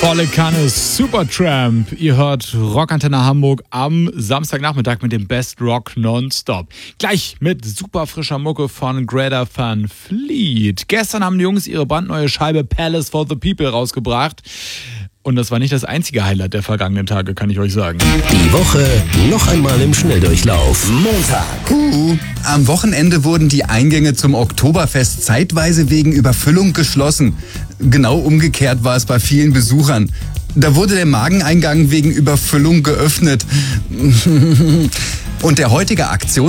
Volle Kanne Supertramp. Ihr hört Rockantenne Hamburg am Samstagnachmittag mit dem Best Rock Nonstop. Gleich mit super frischer Mucke von Greta Van Fleet. Gestern haben die Jungs ihre brandneue Scheibe Palace for the People rausgebracht. Und das war nicht das einzige Highlight der vergangenen Tage, kann ich euch sagen. Die Woche noch einmal im Schnelldurchlauf. Montag. Am Wochenende wurden die Eingänge zum Oktoberfest zeitweise wegen Überfüllung geschlossen. Genau umgekehrt war es bei vielen Besuchern. Da wurde der Mageneingang wegen Überfüllung geöffnet. Und der heutige